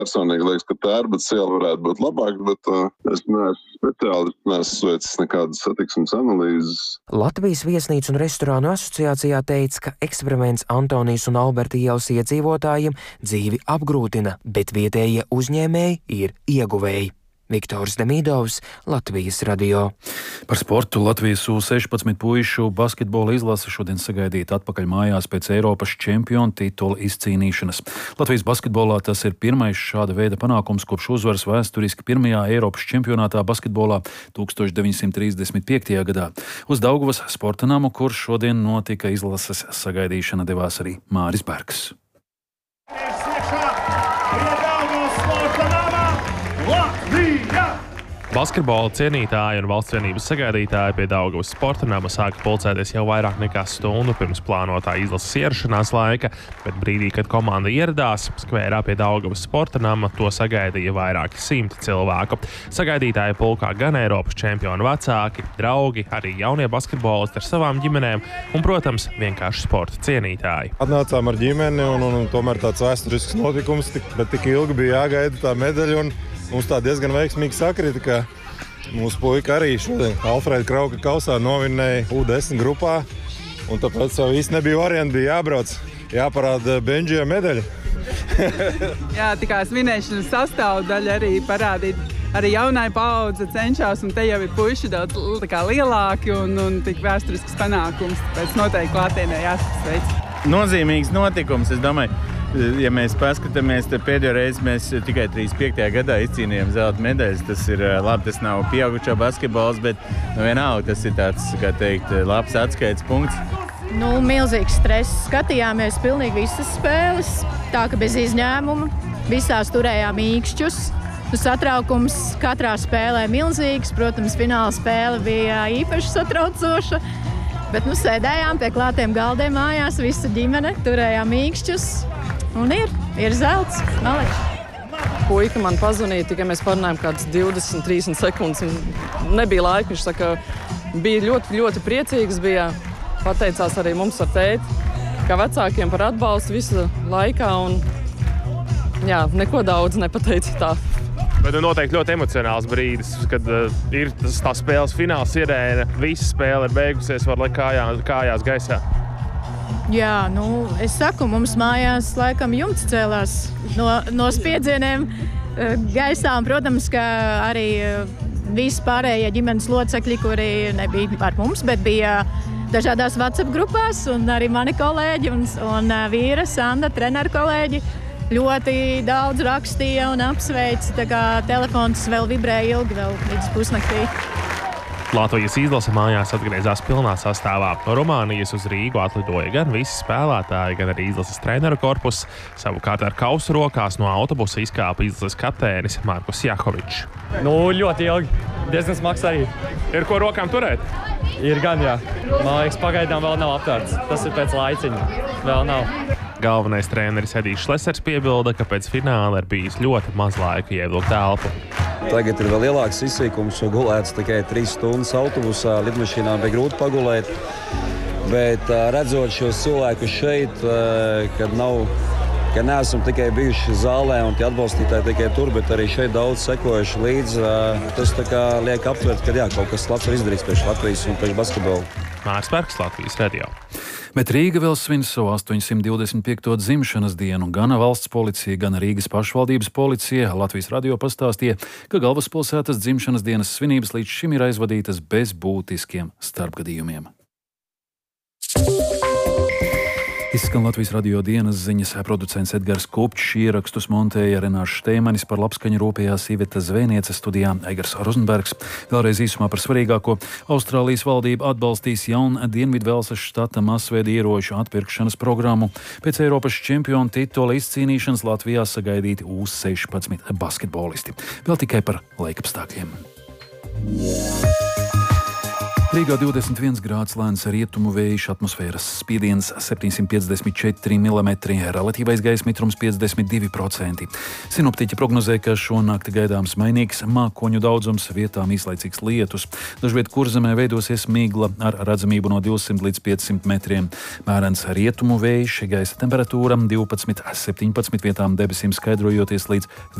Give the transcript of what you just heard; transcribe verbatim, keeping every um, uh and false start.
Personīgi liekas, ka Tērbatas iela varētu būt labāka, bet uh, es neesmu speciālists, neesmu veicis nekādas satiksmes analīzes. Latvijas viesnīcu un restorānu asociācijā teica, ka eksperiments Antonijas un Alberta ielas iedzīvotājiem dzīvi apgrūtina, bet vietējie uzņēmēji ir ieguvēji. Viktors Demīdovs, Latvijas radio. Par sportu Latvijas U sešpadsmit puišu basketbola izlase šodien sagaidīta atpakaļ mājās pēc Eiropas čempionu titula izcīnīšanas. Latvijas basketbolā tas ir pirmais šāda veida panākums kopš uzvaras vēsturiski pirmajā Eiropas čempionātā basketbolā tūkstoš deviņsimt trīsdesmit piektajā gadā. Uz Daugavas sporta namu, kur šodien notika izlases sagaidīšana, devās arī Māris Bergs. Basketbola cienītāji un valsts vienības sagaidītāji pie Daugavas sporta nama sāka pulcēties jau vairāk nekā stundu pirms plānotā izlases ierašanās laika, bet brīdī, kad komanda ieradās skvērā pie Daugavas sporta nama, to sagaidīja vairāki simti cilvēku. Sagaidītāji pulkā gan Eiropas čempionu vecāki, draugi, arī jaunie basketbolisti ar savām ģimenēm un, protams, vienkārši sporta cienītāji. Atnācām ar ģimeni un, un, un tomēr tāds vēsturisks notikums, tik, bet tik ilgi bija jāgaida tā medaļa un mums tā diezgan veiksmīgi sakrita, ka mūsu puika arī šodien Alfrēda Krauka kausā novinnēja U desmit grupā, un tāpēc jau īsti nebija varianti, bija jābrauc, jāparāda Benģija medaļa. Jā, tikā svinēšanas sastāvdaļa arī parādīt. Arī jaunai paudze cenšas, un te jau ir puiši daudz kā, lielāki un, un tik vēsturisks panākums, tāpēc noteikti klātienē jāsasveic. Nozīmīgs notikums, es domāju. Ja mēs paskatāmies, tad pēdējo reizi mēs tikai trīsdesmit piektajā gadā izcīnījām zelta medaļas. Tas ir labi, tas nav pieaugušo basketbols, bet nu, vienalga tas ir tāds, kā teikt, labs atskaites punkts. Nu, milzīgs stress. Skatījāmies pilnīgi visas spēles, tā ka bez izņēmuma. Visās turējām īkšķus. Satraukums katrā spēlē milzīgs. Protams, fināla spēle bija īpaši satraucoša. Bet nu sēdējām pie klātiem galdiem mājās, visa ģimene, turējām īkšķus. Un ir, ir zelts, maleči. Puika man pazvanīja, tikai mēs parunājām kādas divdesmit trīsdesmit sekundes. Nebija laika, viņš saka, bija ļoti, ļoti priecīgs, bija pateicās arī mums ar tēti, kā vecākiem par atbalstu visa laikā. Un, jā, neko daudz nepateica tā. Bet nu noteikti ļoti emocionāls brīdis, kad uh, ir tas tā spēles fināls ierēna, visa spēle ir beigusies, var likt kājās, kājās gaisā. Jā, nu, es saku, mums mājās laikam jumts cēlās no, no spiedzieniem gaisā. Un, protams, ka arī visi pārējie ģimenes locekļi, kuri nebija ar mums, bet bija dažādās WhatsApp grupās, un arī mani kolēģi un, un vīra, Sanda, treneru kolēģi, ļoti daudz rakstīja un apsveica. Tā kā telefons vēl vibrēja ilgi, vēl līdz pusnaktī. Latvijas izlase mājās atgriezās pilnā sastāvā. No Rumānijas uz Rīgu atlidoja gan visi spēlētāji, gan arī izlases treneru korpus. Savukārt ar kausu rokās no autobusa izkāpa izlases kapteinis Markus Jakovičs. Nu, ļoti ilgi. Diezgan smags arī. Ir ko rokām turēt? Ir gan, jā. Man liekas, pagaidām vēl nav aptārts. Tas ir pēc laiciņa. Vēl nav. Galvenais treneris Edijs Šlesers piebilda, ka pēc fināla ir bijis ļoti maz laika ievilkt telpu. Tagad ir vēl lielāks izsīkums, gulēts tikai trīs stundas autobusā, lidmašīnā bija grūti pagulēt. Bet redzot šos cilvēkus šeit, kad nav, ka neesam tikai bijuši zālē un tie atbalstītāji tikai tur, bet arī šeit daudz sekojuši līdzi, tas tā kā liek aptvert, ka jā, kaut kas labs ir izdarīts priekš Latvijas un priekš basketbola. Māris Bergs, Latvijas radio. Bet Rīga vēl svin savu astoņsimt divdesmit piekto dzimšanas dienu. Gan valsts policija, gan Rīgas pašvaldības policija Latvijas radio pastāstīja, ka galvaspilsētas dzimšanas dienas svinības līdz šim ir aizvadītas bez būtiskiem starpgadījumiem. Izskan Latvijas radio dienas ziņas, producents Edgars Kupčs, ierakstus montēja Renārs Šteimanis, par labskaņu rūpējās Iveta Zvēniece, studijā Eigars Rozenbergs. Vēlreiz īsumā par svarīgāko. Austrālijas valdība atbalstīs jaunu Dienvidvelsas štata masveida ieroču atpirkšanas programmu. Pēc Eiropas čempionu titula izcīnīšanas Latvijā sagaidīti U sešpadsmit basketbolisti. Vēl tikai par laikapstākļiem. Rīgā divdesmit viens grāds, lēns rietumu vējš, atmosfēras spiediens septiņsimt piecdesmit četri milimetri, relatīvais gaisa mitrums piecdesmit divi procenti. Sinoptiķi prognozē, ka šonakt gaidāms mainīgs mākoņu daudzums, vietām īslaicīgs lietus. Dažviet Kurzemē veidosies migla ar redzamību no divsimt līdz piecsimt metriem. Mērens rietumu vējš, gaisa temperatūra divpadsmit septiņpadsmit, vietām debesīm skaidrojoties līdz